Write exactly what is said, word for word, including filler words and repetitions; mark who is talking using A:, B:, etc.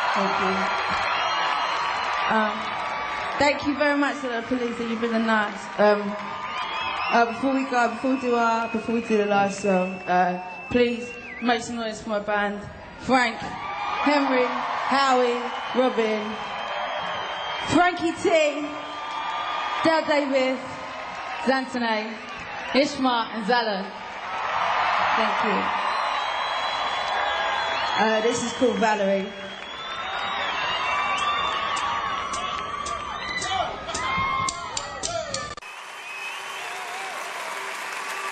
A: Thank you. Um, thank you very much to the police. You've been nice. Um, uh, before we go, before we do our, before we do the last song, uh, please make some noise for my band: Frank, Henry, Howie, Robin, Frankie T, Dale Davis, Zantane, Ishma, and Zala. Thank you. Uh, this is called Valerie.